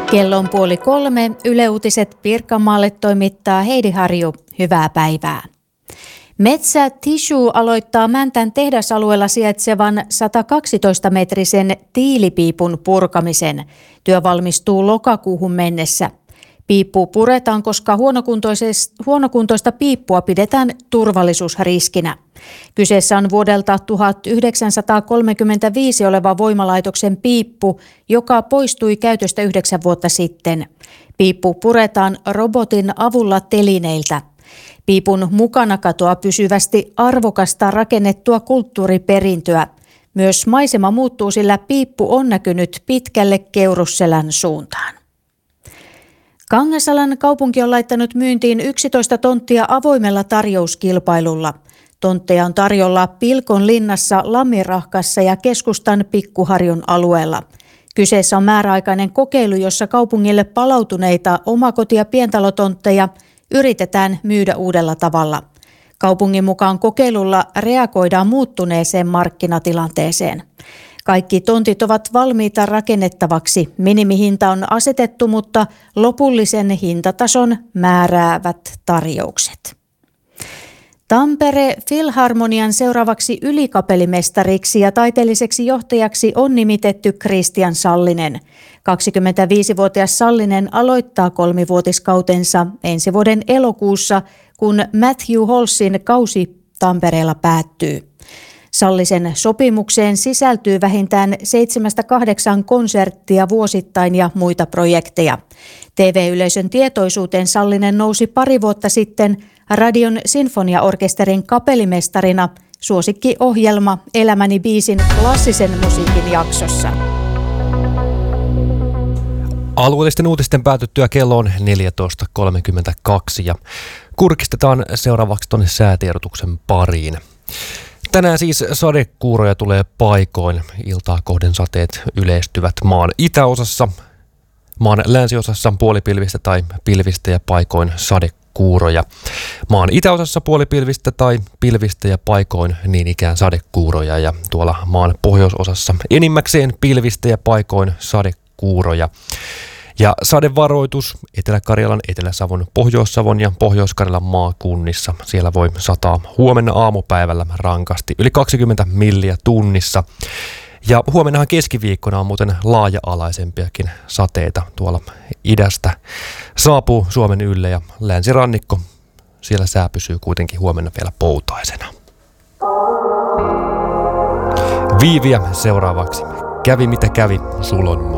Kello on 2:30. Yle Uutiset Pirkanmaalle toimittaa Heidi Harju. Hyvää päivää. Metsä Tissue aloittaa Mäntän tehdasalueella sijaitsevan 112-metrisen tiilipiipun purkamisen. Työ valmistuu lokakuuhun mennessä. Piippu puretaan, koska huonokuntoista piippua pidetään turvallisuusriskinä. Kyseessä on vuodelta 1935 oleva voimalaitoksen piippu, joka poistui käytöstä 9 vuotta sitten. Piippu puretaan robotin avulla telineiltä. Piipun mukana katoaa pysyvästi arvokasta rakennettua kulttuuriperintöä. Myös maisema muuttuu, sillä piippu on näkynyt pitkälle Keurusselän suuntaan. Kangasalan kaupunki on laittanut myyntiin 11 tonttia avoimella tarjouskilpailulla. Tontteja on tarjolla Pilkonlinnassa, Lamminrahkassa ja keskustan Pikkuharjun alueella. Kyseessä on määräaikainen kokeilu, jossa kaupungille palautuneita omakoti- ja pientalotontteja yritetään myydä uudella tavalla. Kaupungin mukaan kokeilulla reagoidaan muuttuneeseen markkinatilanteeseen. Kaikki tontit ovat valmiita rakennettavaksi. Minimihinta on asetettu, mutta lopullisen hintatason määräävät tarjoukset. Tampere Filharmonian seuraavaksi ylikapellimestariksi ja taiteelliseksi johtajaksi on nimitetty Kristian Sallinen. 25-vuotias Sallinen aloittaa 3-vuotiskautensa ensi vuoden elokuussa, kun Matthew Holsin kausi Tampereella päättyy. Sallisen sopimukseen sisältyy vähintään 7-8 konserttia vuosittain ja muita projekteja. TV-yleisön tietoisuuteen Sallinen nousi pari vuotta sitten Radion sinfoniaorkesterin kapellimestarina suosikkiohjelma Elämäni biisin klassisen musiikin jaksossa. Alueellisten uutisten päätyttyä kello on 14.32 ja kurkistetaan seuraavaksi tuonne säätiedotuksen pariin. Tänään siis sadekuuroja tulee paikoin. Iltaa kohden sateet yleistyvät maan itäosassa, maan länsiosassa puolipilvistä tai pilvistä ja paikoin sadekuuroja. Maan itäosassa puolipilvistä tai pilvistä ja paikoin niin ikään sadekuuroja ja tuolla maan pohjoisosassa enimmäkseen pilvistä ja paikoin sadekuuroja. Ja sadevaroitus Etelä-Karjalan, Etelä-Savon, Pohjois-Savon ja Pohjois-Karjalan maakunnissa. Siellä voi sataa huomenna aamupäivällä rankasti, yli 20 milliä tunnissa. Ja huomennahan keskiviikkona on muuten laaja-alaisempiakin sateita tuolla idästä. Saapuu Suomen ylle ja länsirannikko, siellä sää pysyy kuitenkin huomenna vielä poutaisena. Viiviä seuraavaksi. Kävi mitä kävi, Sulon